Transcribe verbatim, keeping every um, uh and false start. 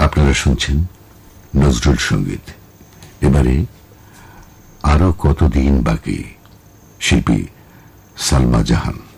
আপনারা শুনছেন নজরুল সঙ্গীত। এবারে আরো কতদিন বাকি, শিল্পী সালমা জাহান।